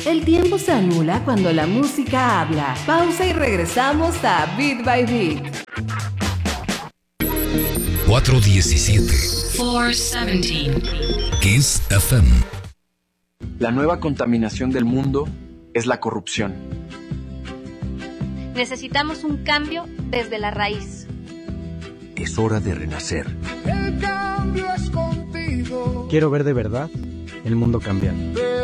El tiempo se anula cuando la música habla. Pausa y regresamos a Beat by Beat. 417. 417. Kiss FM. La nueva contaminación del mundo es la corrupción. Necesitamos un cambio desde la raíz. Es hora de renacer. El cambio es contigo. Quiero ver de verdad el mundo cambiar.